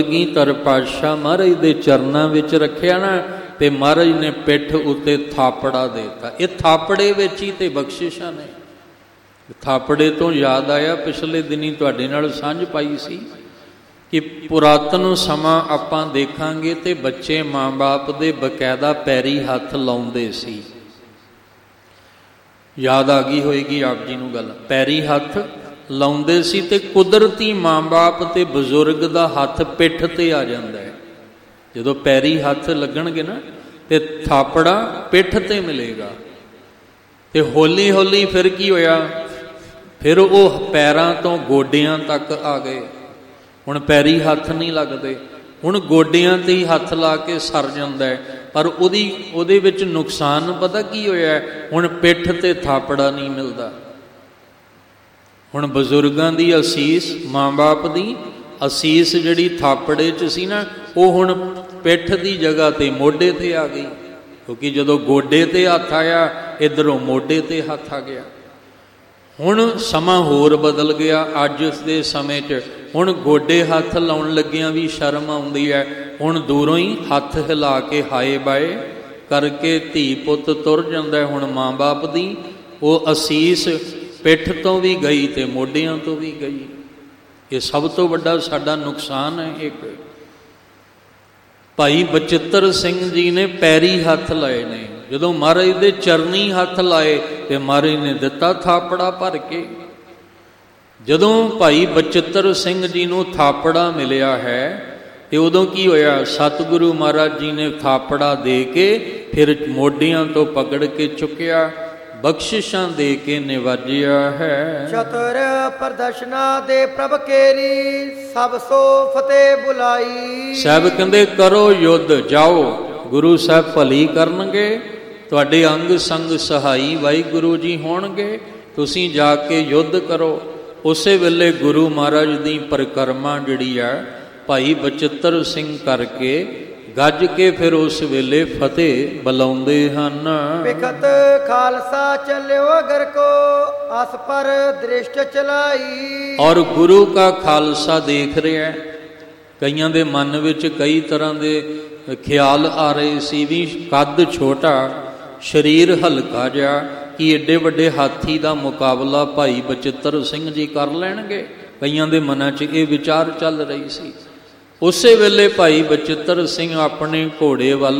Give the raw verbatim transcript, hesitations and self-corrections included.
ਕੀ ਧਰ ਪਾਤਸ਼ਾਹ ਮਹਾਰਾਜ ਦੇ ਚਰਨਾਂ ਵਿੱਚ ਰੱਖਿਆ ਨਾ, ਤੇ ਮਹਾਰਾਜ ਨੇ ਪਿੱਠ ਉੱਤੇ ਥਾਪੜਾ ਦੇਤਾ। ਇਹ ਥਾਪੜੇ ਵਿੱਚ ਹੀ ਤੇ ਬਖਸ਼ਿਸ਼ਾਂ ਨੇ। ਥਾਪੜੇ ਤੋਂ ਯਾਦ ਆਇਆ, ਪਿਛਲੇ ਦਿਨੀ ਤੁਹਾਡੇ ਨਾਲ ਸਾਂਝ ਪਾਈ ਸੀ ਕਿ ਪੁਰਾਤਨ ਸਮਾਂ ਆਪਾਂ ਦੇਖਾਂਗੇ ਤੇ ਬੱਚੇ ਮਾਂ ਬਾਪ ਦੇ ਬਕਾਇਦਾ ਪੈਰੀ ਹੱਥ ਲਾਉਂਦੇ ਸੀ। ਯਾਦ ਆ ਗਈ ਹੋਏਗੀ ਆਪ ਜੀ ਨੂੰ ਗੱਲ, ਪੈਰੀ ਹੱਥ ਲਾਉਂਦੇ ਸੀ ਤੇ ਕੁਦਰਤੀ ਮਾਂ ਬਾਪ ਤੇ ਬਜ਼ੁਰਗ ਦਾ ਹੱਥ ਪਿੱਠ ਤੇ ਆ ਜਾਂਦਾ ਹੈ। ਜਦੋਂ ਪੈਰੀ ਹੱਥ ਲੱਗਣਗੇ ਨਾ ਤੇ ਥਾਪੜਾ ਪਿੱਠ ਤੇ ਮਿਲੇਗਾ। ਤੇ ਹੌਲੀ ਹੌਲੀ ਫਿਰ ਕੀ ਹੋਇਆ, ਫਿਰ ਉਹ ਪੈਰਾਂ ਤੋਂ ਗੋਡਿਆਂ ਤੱਕ ਆ ਗਏ। ਹੁਣ ਪੈਰੀ ਹੱਥ ਨਹੀਂ ਲੱਗਦੇ, ਹੁਣ ਗੋਡਿਆਂ ਤੇ ਹੀ ਹੱਥ ਲਾ ਕੇ ਸਰ ਜਾਂਦਾ ਹੈ। ਪਰ ਉਹਦੀ ਉਹਦੇ ਵਿੱਚ ਨੁਕਸਾਨ ਪਤਾ ਕੀ ਹੋਇਆ, ਹੁਣ ਪਿੱਠ ਤੇ ਥਾਪੜਾ ਨਹੀਂ ਮਿਲਦਾ। ਹੁਣ ਬਜ਼ੁਰਗਾਂ ਦੀ ਅਸੀਸ, ਮਾਂ ਬਾਪ ਦੀ ਅਸੀਸ ਜਿਹੜੀ ਥਾਪੜੇ 'ਚ ਸੀ ਨਾ, ਉਹ ਹੁਣ ਪਿੱਠ ਦੀ ਜਗ੍ਹਾ ਤੇ ਮੋਢੇ ਤੇ ਆ ਗਈ। ਕਿਉਂਕਿ ਜਦੋਂ ਗੋਡੇ ਤੇ ਹੱਥ ਆਇਆ, ਇੱਧਰੋਂ ਮੋਢੇ ਤੇ ਹੱਥ ਆ ਗਿਆ। ਹੁਣ ਸਮਾਂ ਹੋਰ ਬਦਲ ਗਿਆ। ਅੱਜ ਦੇ ਸਮੇਂ 'ਚ ਹੁਣ ਗੋਡੇ ਹੱਥ ਲਾਉਣ ਲੱਗਿਆਂ ਵੀ ਸ਼ਰਮ ਆਉਂਦੀ ਹੈ। ਹੁਣ ਦੂਰੋਂ ਹੀ ਹੱਥ ਹਿਲਾ ਕੇ ਹਾਏ ਬਾਏ ਕਰਕੇ ਧੀ ਪੁੱਤ ਤੁਰ ਜਾਂਦਾ। ਹੁਣ ਮਾਂ ਬਾਪ ਦੀ ਉਹ ਅਸੀਸ ਪਿੱਠ ਤੋਂ ਵੀ ਗਈ ਤੇ ਮੋਢਿਆਂ ਤੋਂ ਵੀ ਗਈ। ਇਹ ਸਭ ਤੋਂ ਵੱਡਾ ਸਾਡਾ ਨੁਕਸਾਨ ਹੈ। ਇੱਕ ਭਾਈ ਬਚਿੱਤਰ ਸਿੰਘ ਜੀ ਨੇ ਪੈਰੀ ਹੱਥ ਲਾਏ ਨੇ। ਜਦੋਂ ਮਹਾਰਾਜ ਦੇ ਚਰਨੀ ਹੱਥ ਲਾਏ ਤੇ ਮਹਾਰਾਜ ਨੇ ਦਿੱਤਾ ਥਾਪੜਾ ਭਰ ਕੇ। ਜਦੋਂ ਭਾਈ ਬਚਿੱਤਰ ਸਿੰਘ ਜੀ ਨੂੰ ਥਾਪੜਾ ਮਿਲਿਆ ਹੈ ਤੇ ਉਦੋਂ ਕੀ ਹੋਇਆ, ਸਤਿਗੁਰੂ ਮਹਾਰਾਜ ਜੀ ਨੇ ਥਾਪੜਾ ਦੇ ਕੇ ਫਿਰ ਮੋਢਿਆਂ ਤੋਂ ਪਕੜ ਕੇ ਚੁੱਕਿਆ, ਬਖਸ਼ਿਸ਼ਾਂ ਦੇ ਕੇ ਨਿਵਾਜਿਆ ਹੈ। ਚਤੁਰ ਪ੍ਰਦਰਸ਼ਨਾ ਦੇ ਪ੍ਰਭ ਕੇਰੀ, ਸਭ ਸੋ ਫਤਿਹ ਬੁਲਾਈ। ਸਾਹਿਬ ਕਹਿੰਦੇ ਕਰੋ ਯੁੱਧ, ਜਾਓ ਗੁਰੂ ਸਾਹਿਬ ਭਲੀ ਕਰਨਗੇ, ਤੁਹਾਡੇ ਅੰਗ ਸੰਗ ਸਹਾਈ ਵਾਹਿਗੁਰੂ ਜੀ ਹੋਣਗੇ। ਤੁਸੀਂ ਜਾ ਕੇ ਯੁੱਧ ਕਰੋ। ਉਸੇ ਵੇਲੇ ਗੁਰੂ ਮਹਾਰਾਜ ਦੀ ਪਰਿਕਰਮਾ ਜਿਹੜੀ ਆ ਭਾਈ ਬਚਿੱਤਰ ਸਿੰਘ ਕਰਕੇ ਗੱਜ ਕੇ ਫਿਰ ਉਸ ਵੇਲੇ ਫਤਿਹ ਬੁਲਾਉਂਦੇ ਹਨ। ਬਿਖਤ ਖਾਲਸਾ ਚੱਲਿਓ ਅਗਰ ਕੋ, ਅਸ ਪਰ ਦ੍ਰਿਸ਼ਟ ਚਲਾਈ। ਔਰ ਗੁਰੂ ਕਾ ਖਾਲਸਾ ਦੇਖ ਰਿਹਾ। ਕਈਆਂ ਦੇ ਮਨ ਵਿੱਚ ਕਈ ਤਰ੍ਹਾਂ ਦੇ ਖਿਆਲ ਆ ਰਹੇ ਸੀ ਵੀ ਕੱਦ ਛੋਟਾ, ਸਰੀਰ ਹਲਕਾ ਜਿਹਾ, ਕਿ ਏਡੇ ਵੱਡੇ ਹਾਥੀ ਦਾ ਮੁਕਾਬਲਾ ਭਾਈ ਬਚਿੱਤਰ ਸਿੰਘ ਜੀ ਕਰ ਲੈਣਗੇ। ਕਈਆਂ ਦੇ ਮਨਾਂ 'ਚ ਇਹ ਵਿਚਾਰ ਚੱਲ ਰਹੀ ਸੀ। ਉਸੇ ਵੇਲੇ ਭਾਈ ਬਚਿੱਤਰ ਸਿੰਘ ਆਪਣੇ ਘੋੜੇ ਵੱਲ